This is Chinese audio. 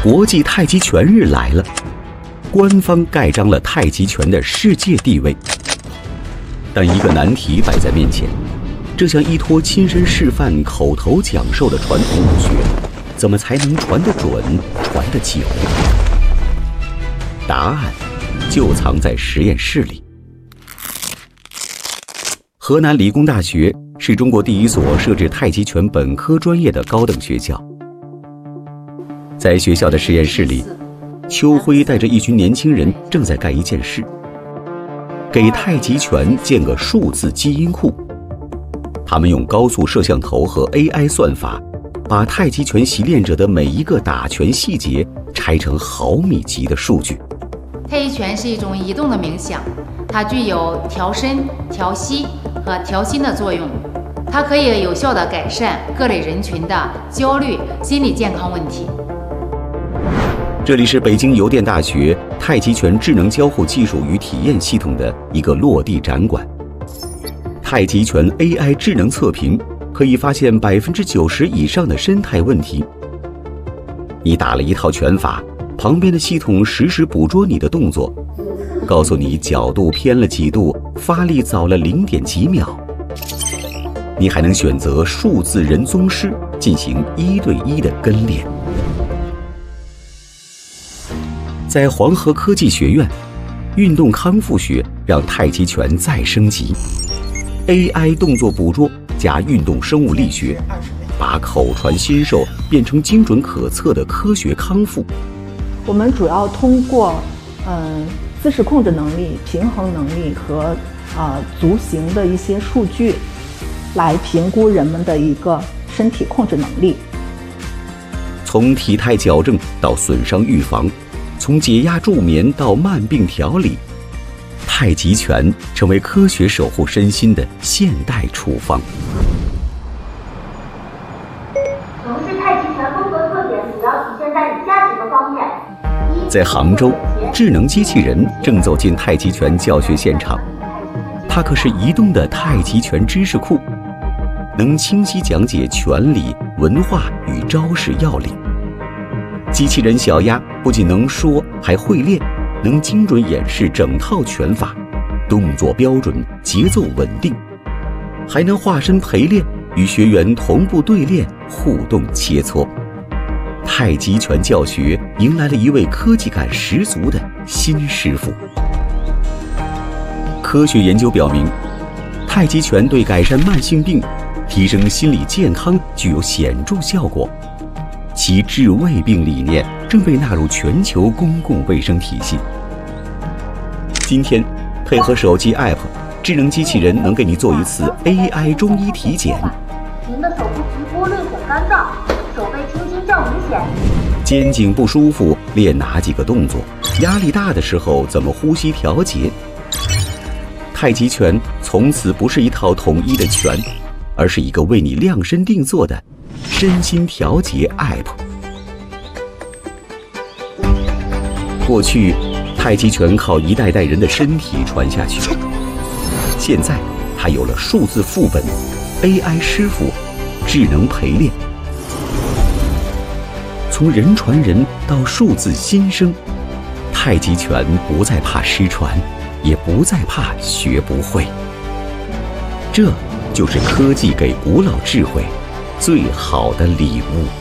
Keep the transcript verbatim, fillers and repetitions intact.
国际太极拳日来了，官方盖章了太极拳的世界地位。但一个难题摆在面前，这项依托亲身示范、口头讲授的传统武学，怎么才能传得准、传得久？答案就藏在实验室里。河南理工大学是中国第一所设置太极拳本科专业的高等学校。在学校的实验室里，邱辉带着一群年轻人正在干一件事，给太极拳建个数字基因库。他们用高速摄像头和 A I 算法，把太极拳习练者的每一个打拳细节拆成毫米级的数据。 太极拳是一种移动的冥想，它具有调身、调息和调心的作用。它可以有效地改善各类人群的焦虑、心理健康问题。 这里是北京邮电大学太极拳智能交互技术与体验系统的一个落地展馆。太极拳 A I 智能测评可以发现百分之九十以上的生态问题。你打了一套拳法，旁边的系统实时捕捉你的动作，告诉你角度偏了几度，发力早了零点几秒。你还能选择数字人宗师进行一对一的跟练。在黄河科技学院，运动康复学让太极拳再升级。A I 动作捕捉加运动生物力学，把口传心授变成精准可测的科学康复。 我们主要通过嗯姿势控制能力、平衡能力和啊、呃、足型的一些数据，来评估人们的一个身体控制能力。 从体态矫正到损伤预防，从解压助眠到慢病调理，太极拳成为科学守护身心的现代处方。 从事太极拳风格特点主要体现在以下几个方面。 在杭州，智能机器人正走进太极拳教学现场，它可是移动的太极拳知识库，能清晰讲解拳理、文化与招式要领。机器人小鸭不仅能说，还会练，能精准演示整套拳法，动作标准，节奏稳定，还能化身陪练，与学员同步对练，互动切磋。太极拳教学迎来了一位科技感十足的新师傅。科学研究表明，太极拳对改善慢性病、提升心理健康具有显著效果。其治胃病理念正被纳入全球公共卫生体系。今天，配合手机 App， 智能机器人能给你做一次 A I 中医体检。 您的手部皮肤略显干燥，手背青筋较明显。 肩颈不舒服，练哪几个动作？压力大的时候怎么呼吸调节？太极拳从此不是一套统一的拳，而是一个为你量身定做的身心调节 App。 过去，太极拳靠一代代人的身体传下去，现在它有了数字副本、A I 师傅、智能陪练。从人传人到数字新生，太极拳不再怕失传，也不再怕学不会。这就是科技给古老智慧最好的礼物。